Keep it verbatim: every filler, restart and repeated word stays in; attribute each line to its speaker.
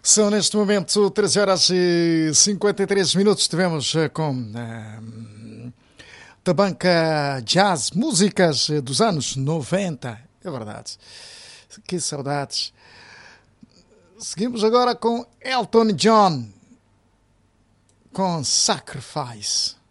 Speaker 1: São neste momento treze horas e cinquenta e três minutos. Estivemos com uh, da banca jazz, músicas dos anos noventa. É verdade. Que saudades. Seguimos agora com Elton John, com Sacrifice.